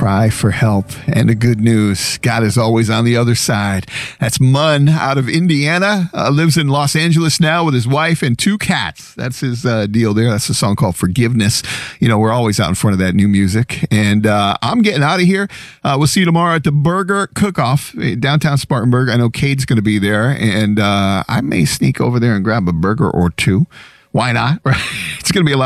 cry for help and the good news. God is always on the other side. That's Munn out of Indiana. Lives in Los Angeles now with his wife and 2 cats. That's his deal there. That's a song called Forgiveness. You know, we're always out in front of that new music. And I'm getting out of here. We'll see you tomorrow at the Burger Cook-Off, downtown Spartanburg. I know Cade's going to be there, and I may sneak over there and grab a burger or 2. Why not? It's going to be a lot.